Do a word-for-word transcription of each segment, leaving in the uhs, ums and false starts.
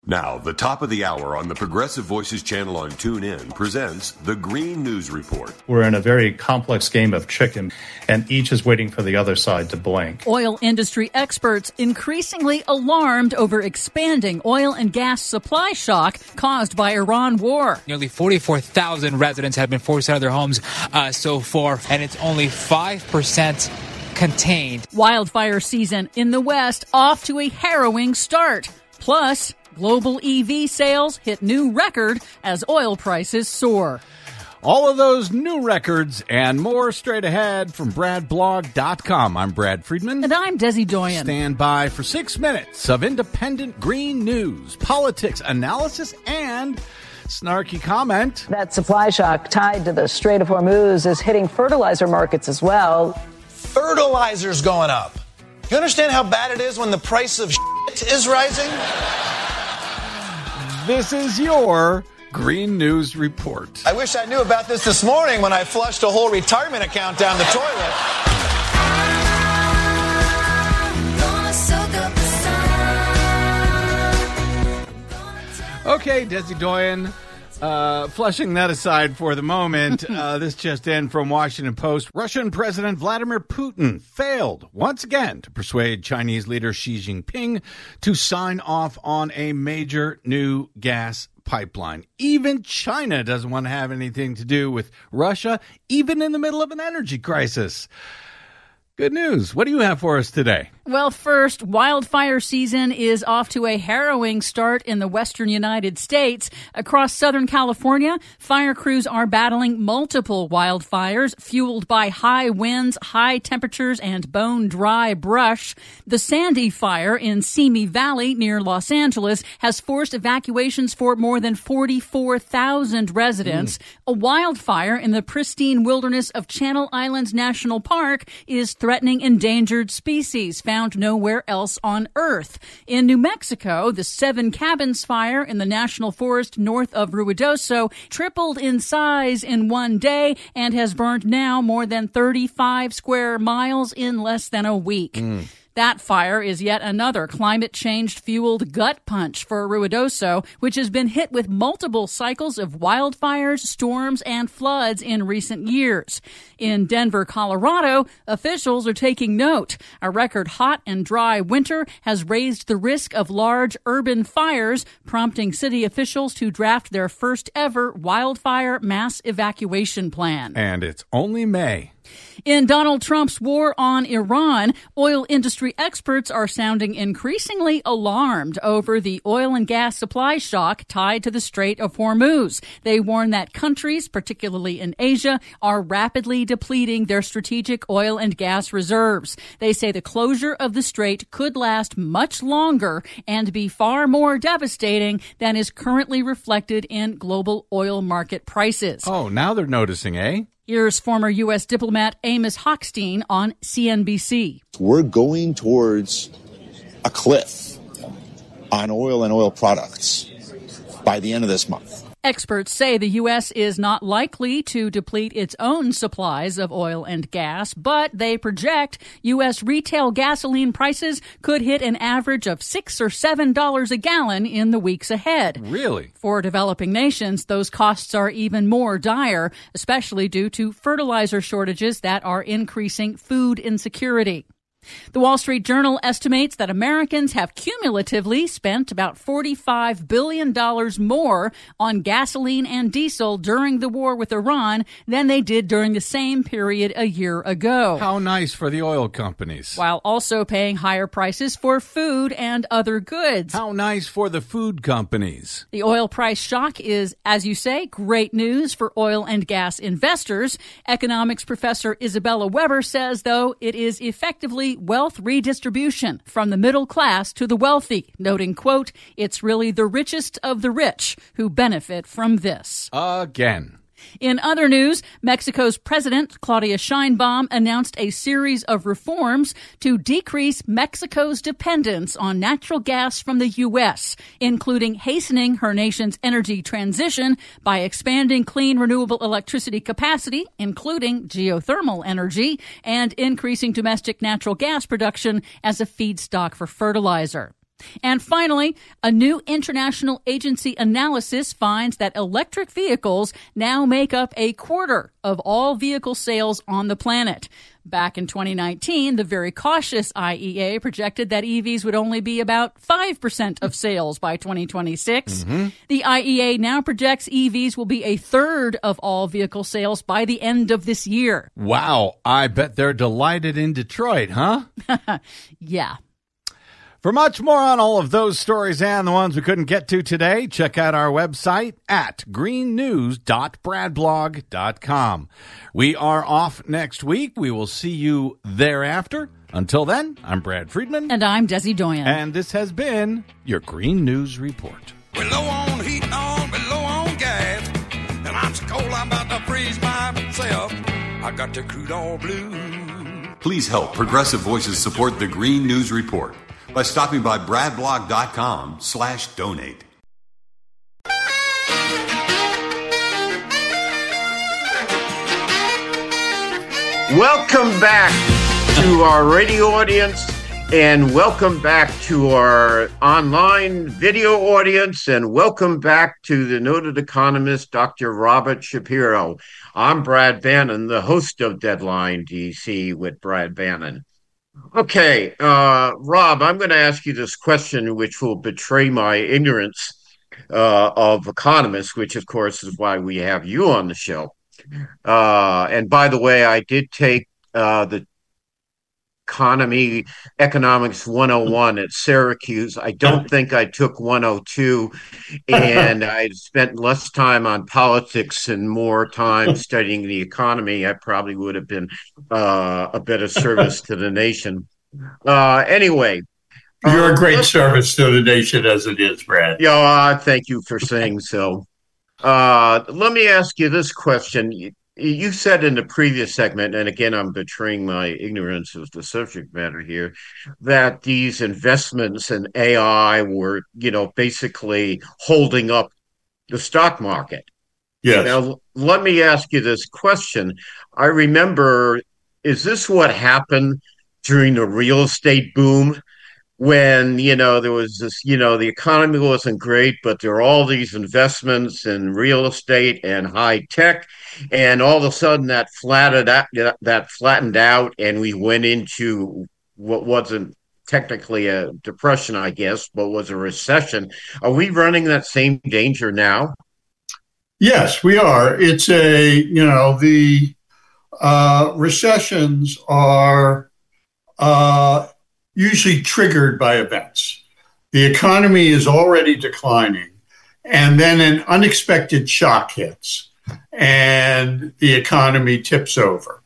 Now, the top of the hour on the Progressive Voices channel on TuneIn presents the Green News Report. We're in a very complex game of chicken, and each is waiting for the other side to blink. Oil industry experts increasingly alarmed over expanding oil and gas supply shock caused by Iran war. Nearly forty-four thousand residents have been forced out of their homes uh, so far, and it's only five percent contained. Wildfire season in the West off to a harrowing start. Plus, global E V sales hit new record as oil prices soar. All of those new records and more straight ahead from brad blog dot com. I'm Brad Friedman. And I'm Desi Doyen. Stand by for six minutes of independent green news, politics, analysis, and snarky comment. That supply shock tied to the Strait of Hormuz is hitting fertilizer markets as well. Fertilizer's going up. You understand how bad it is when the price of shit is rising? This is your Green News Report. I wish I knew about this this morning when I flushed a whole retirement account down the toilet. Okay, Desi Doyen, uh, flushing that aside for the moment, uh, this just in from Washington Post. Russian President Vladimir Putin failed once again to persuade Chinese leader Xi Jinping to sign off on a major new gas pipeline. Even China doesn't want to have anything to do with Russia, even in the middle of an energy crisis. Good news. What do you have for us today? Well, first, wildfire season is off to a harrowing start in the western United States. Across Southern California, fire crews are battling multiple wildfires fueled by high winds, high temperatures, and bone-dry brush. The Sandy Fire in Simi Valley near Los Angeles has forced evacuations for more than forty-four thousand residents. Mm. A wildfire in the pristine wilderness of Channel Islands National Park is threatening endangered species found nowhere else on Earth. In New Mexico, the Seven Cabins Fire in the National Forest north of Ruidoso tripled in size in one day and has burned now more than thirty-five square miles in less than a week. Mm. That fire is yet another climate-change-fueled gut punch for Ruidoso, which has been hit with multiple cycles of wildfires, storms, and floods in recent years. In Denver, Colorado, officials are taking note. A record hot and dry winter has raised the risk of large urban fires, prompting city officials to draft their first-ever wildfire mass evacuation plan. And it's only May. In Donald Trump's war on Iran, oil industry experts are sounding increasingly alarmed over the oil and gas supply shock tied to the Strait of Hormuz. They warn that countries, particularly in Asia, are rapidly depleting their strategic oil and gas reserves. They say the closure of the strait could last much longer and be far more devastating than is currently reflected in global oil market prices. Oh, now they're noticing, eh? Here's former U S diplomat Amos Hochstein on C N B C. We're going towards a cliff on oil and oil products by the end of this month. Experts say the U S is not likely to deplete its own supplies of oil and gas, but they project U S retail gasoline prices could hit an average of six or seven dollars a gallon in the weeks ahead. Really? For developing nations, those costs are even more dire, especially due to fertilizer shortages that are increasing food insecurity. The Wall Street Journal estimates that Americans have cumulatively spent about forty-five billion dollars more on gasoline and diesel during the war with Iran than they did during the same period a year ago. How nice for the oil companies. While also paying higher prices for food and other goods. How nice for the food companies. The oil price shock is, as you say, great news for oil and gas investors. Economics professor Isabella Weber says, though, it is effectively wealth redistribution from the middle class to the wealthy, noting, quote, it's really the richest of the rich who benefit from this. Again. In other news, Mexico's President Claudia Sheinbaum announced a series of reforms to decrease Mexico's dependence on natural gas from the U S, including hastening her nation's energy transition by expanding clean renewable electricity capacity, including geothermal energy, and increasing domestic natural gas production as a feedstock for fertilizer. And finally, a new international agency analysis finds that electric vehicles now make up a quarter of all vehicle sales on the planet. Back in twenty nineteen, the very cautious I E A projected that E Vs would only be about five percent of sales by twenty twenty-six. Mm-hmm. The I E A now projects E Vs will be a third of all vehicle sales by the end of this year. Wow, I bet they're delighted in Detroit, huh? Yeah. For much more on all of those stories and the ones we couldn't get to today, check out our website at green news dot brad blog dot com. We are off next week. We will see you thereafter. Until then, I'm Brad Friedman. And I'm Desi Doyen. And this has been your Green News Report. We're low on heat on, we're low on gas. And I'm so cold I'm about to freeze myself. I got the crude oil blue. Please help Progressive Voices support the Green News Report by stopping by bradblog.com slash donate. Welcome back to our radio audience, and welcome back to our online video audience, and welcome back to the noted economist, Doctor Robert Shapiro. I'm Brad Bannon, the host of Deadline D C with Brad Bannon. Okay, uh, Rob, I'm going to ask you this question, which will betray my ignorance uh, of economists, which, of course, is why we have you on the show. Uh, and by the way, I did take uh, the Economy Economics one oh one at Syracuse. I don't think I took one oh two, and I spent less time on politics and more time studying the economy. I probably would have been uh, a better service to the nation. Uh, anyway. You're uh, a great service to the nation as it is, Brad. Yeah, uh, thank you for saying so. Uh, let me ask you this question. You said in the previous segment, and again, I'm betraying my ignorance of the subject matter here, that these investments in A I were, you know, basically holding up the stock market. Yes. Now, let me ask you this question. I remember, is this what happened during the real estate boom? When, you know, there was this, you know, the economy wasn't great, but there were all these investments in real estate and high tech, and all of a sudden that flattened out, that flattened out, and we went into what wasn't technically a depression, I guess, but was a recession. Are we running that same danger now? Yes, we are. It's a, you know, the uh, recessions are uh, usually triggered by events. The economy is already declining, and then an unexpected shock hits, and the economy tips over.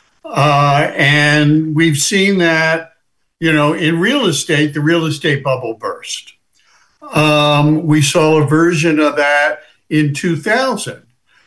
Uh, and we've seen that, you know, in real estate, the real estate bubble burst. Um, we saw a version of that in two thousand,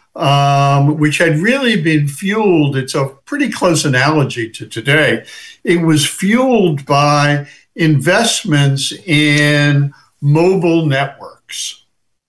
um, which had really been fueled. It's a pretty close analogy to today. It was fueled by investments in mobile networks.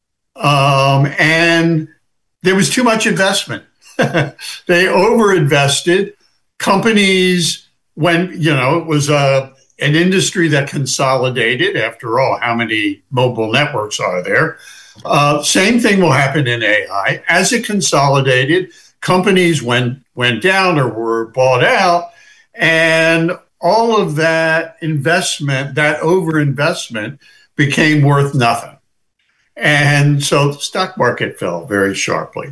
Um, and there was too much investment. They overinvested. Companies went, you know, it was a, an industry that consolidated. After all, how many mobile networks are there? Uh, same thing will happen in A I. As it consolidated, companies went went down or were bought out, and all of that investment, that overinvestment, became worth nothing. And so the stock market fell very sharply.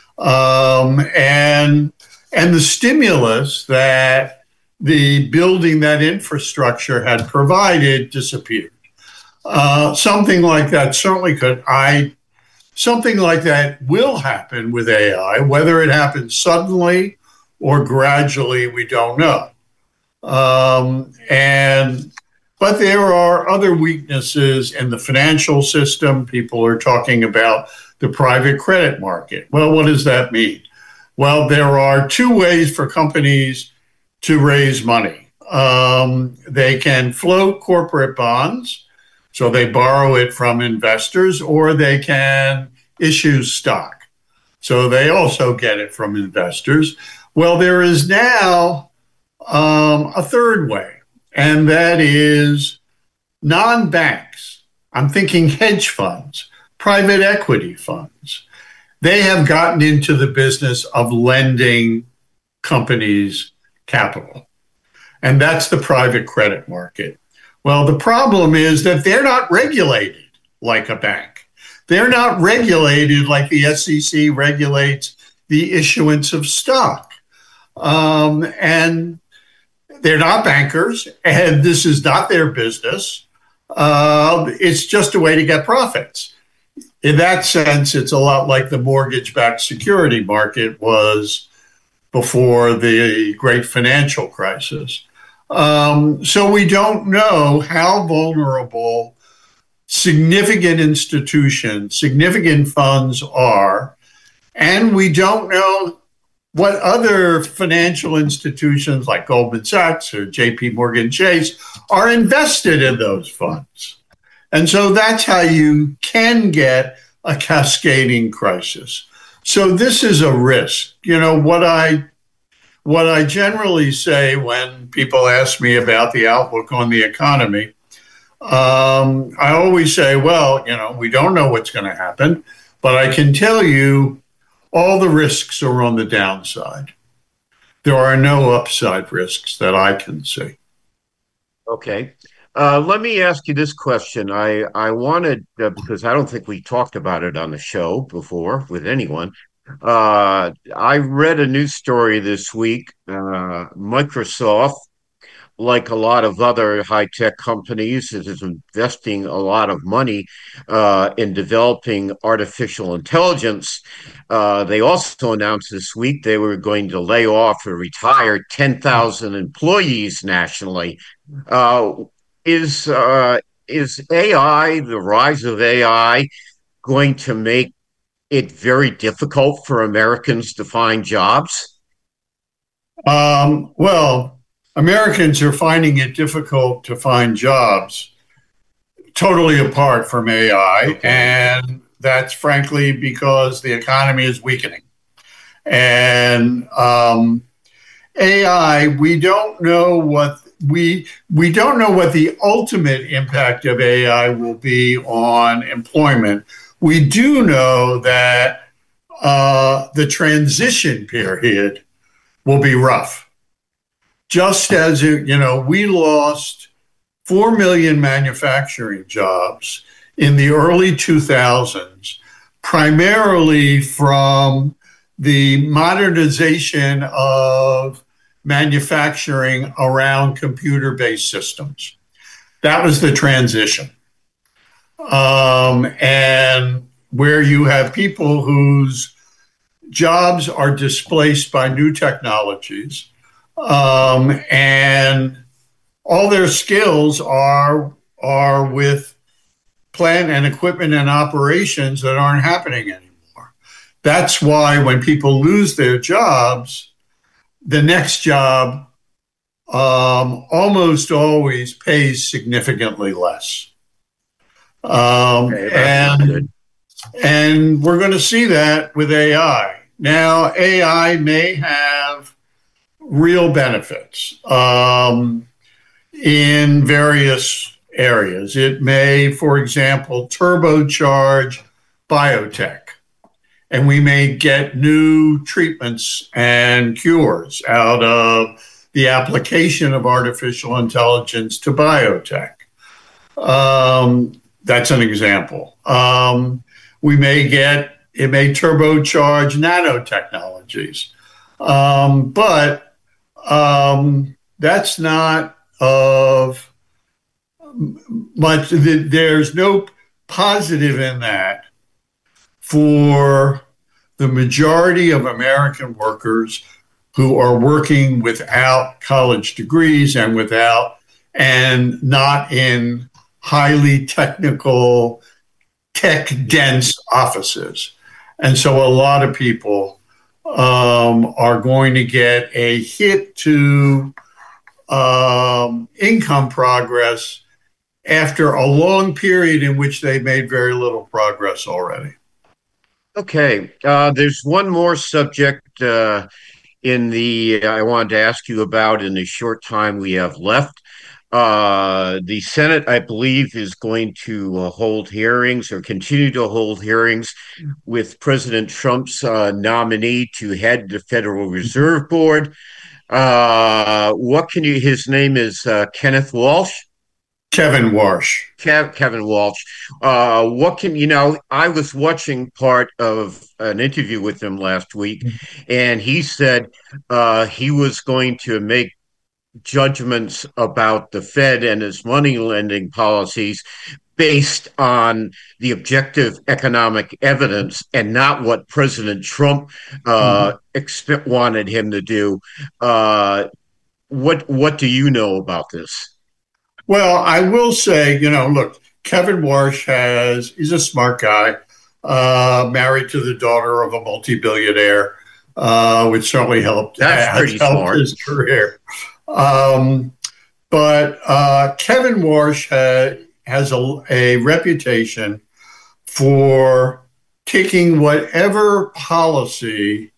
Um, and and the stimulus that the building that infrastructure had provided disappeared. Uh, something like that certainly could. I something like that will happen with A I. Whether it happens suddenly or gradually, we don't know. Um, and but there are other weaknesses in the financial system. People are talking about the private credit market. Well, what does that mean? Well, there are two ways for companies to raise money. Um, they can float corporate bonds. So they borrow it from investors, or they can issue stock. So they also get it from investors. Well, there is now um, a third way, and that is non-banks, I'm thinking hedge funds, private equity funds, they have gotten into the business of lending companies capital. And that's the private credit market. Well, the problem is that they're not regulated like a bank. They're not regulated like the S E C regulates the issuance of stock. Um, and they're not bankers, and this is not their business. Uh, it's just a way to get profits. In that sense, it's a lot like the mortgage-backed security market was before the great financial crisis. Um, so we don't know how vulnerable significant institutions, significant funds are, and we don't know what other financial institutions like Goldman Sachs or J P Morgan Chase are invested in those funds. And so that's how you can get a cascading crisis. So this is a risk. You know, what I what I generally say when people ask me about the outlook on the economy, um, I always say, well, you know, we don't know what's going to happen, but I can tell you all the risks are on the downside. There are no upside risks that I can see. Okay. Uh, let me ask you this question. I, I wanted, uh, because I don't think we talked about it on the show before with anyone. Uh, I read a news story this week. Uh, Microsoft, like a lot of other high-tech companies, is investing a lot of money uh, in developing artificial intelligence. Uh, they also announced this week they were going to lay off or retire ten thousand employees nationally. Uh, is uh, is A I, the rise of A I, going to make it very difficult for Americans to find jobs? Um, well, Americans are finding it difficult to find jobs totally apart from A I, okay. And that's frankly because the economy is weakening. And um, A I, we don't know what we we don't know what the ultimate impact of A I will be on employment. We do know that uh, the transition period will be rough. Just as, you know, we lost four million manufacturing jobs in the early two thousands, primarily from the modernization of manufacturing around computer-based systems. That was the transition. Um, and where you have people whose jobs are displaced by new technologies, Um, and all their skills are are with plant and equipment and operations that aren't happening anymore. That's why when people lose their jobs, the next job um, almost always pays significantly less. Um, okay, and and we're going to see that with A I. Now, A I may have real benefits um, in various areas. It may, for example, turbocharge biotech, and we may get new treatments and cures out of the application of artificial intelligence to biotech. Um, that's an example. Um, we may get, it may turbocharge nanotechnologies. Um, but Um, that's not of much. There's no positive in that for the majority of American workers who are working without college degrees and without, and not in highly technical, tech-dense offices. And so a lot of people Um, are going to get a hit to um, income progress after a long period in which they made very little progress already. Okay. Uh, there's one more subject uh, in the I wanted to ask you about in the short time we have left. Uh, the Senate, I believe, is going to uh, hold hearings or continue to hold hearings with President Trump's uh, nominee to head the Federal Reserve Board. Uh, what can you, his name is uh, Kenneth Walsh. Kevin Walsh. Kev, Kevin Walsh. Uh, what can, you know, I was watching part of an interview with him last week, and he said uh, he was going to make judgments about the Fed and its money lending policies based on the objective economic evidence and not what President Trump uh, mm-hmm. expe- wanted him to do. Uh, what what do you know about this? Well, I will say, you know, look, Kevin Walsh has, he's a smart guy, uh, married to the daughter of a multi-billionaire, uh, which certainly helped, That's pretty helped smart. his career. Um, but uh, Kevin Walsh ha- has a, a reputation for taking whatever policy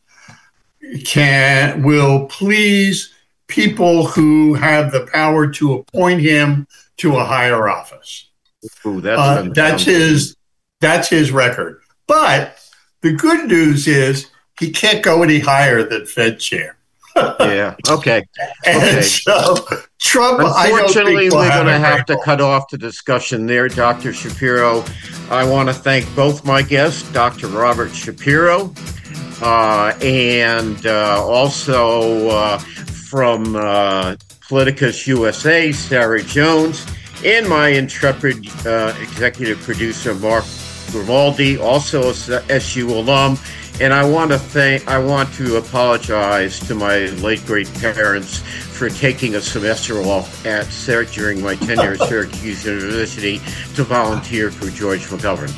can will please people who have the power to appoint him to a higher office. Ooh, that's uh, that's his that's his record. But the good news is he can't go any higher than Fed chair. Yeah. Okay. And okay. so Trump, unfortunately, we're going to have to goal. cut off the discussion there, Doctor Shapiro. I want to thank both my guests, Doctor Robert Shapiro, uh, and uh, also uh, from uh, Politicus U S A, Sarah Jones, and my intrepid uh, executive producer, Mark Grimaldi, also a S U alum. And I want to thank, I want to apologize to my late great parents for taking a semester off at during my tenure at Syracuse University to volunteer for George McGovern.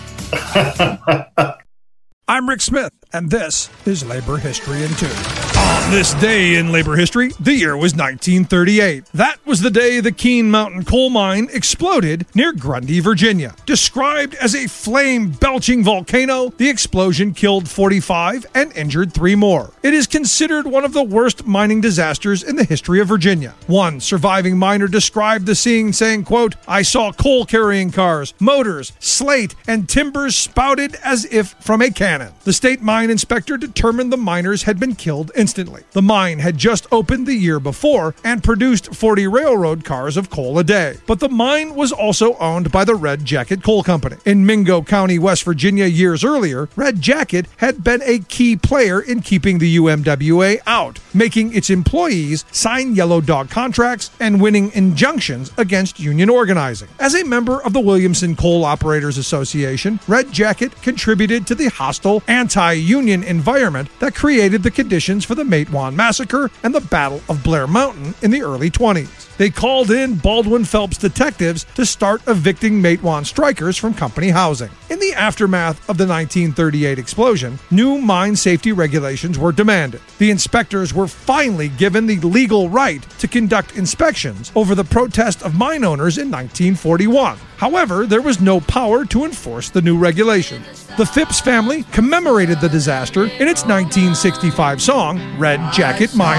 I'm Rick Smith, and this is Labor History in Two. On this day in labor history, the year was nineteen thirty-eight. That was the day the Keene Mountain coal mine exploded near Grundy, Virginia. Described as a flame-belching volcano, the explosion killed forty-five and injured three more. It is considered one of the worst mining disasters in the history of Virginia. One surviving miner described the scene saying, quote, "I saw coal-carrying cars, motors, slate, and timbers spouted as if from a cannon." The state mine inspector determined the miners had been killed instantly. The mine had just opened the year before and produced forty railroad cars of coal a day. But the mine was also owned by the Red Jacket Coal Company. In Mingo County, West Virginia, years earlier, Red Jacket had been a key player in keeping the U M W A out, making its employees sign yellow dog contracts and winning injunctions against union organizing. As a member of the Williamson Coal Operators Association, Red Jacket contributed to the hostile anti-union environment that created the conditions for the Matewan Massacre and the Battle of Blair Mountain in the early twenties. They called in Baldwin Phelps detectives to start evicting Matewan strikers from company housing. In the aftermath of the nineteen thirty-eight explosion, new mine safety regulations were demanded. The inspectors were finally given the legal right to conduct inspections over the protest of mine owners in nineteen forty-one. However, there was no power to enforce the new regulations. The Phipps family commemorated the disaster in its nineteen sixty-five song, Red Jacket Mine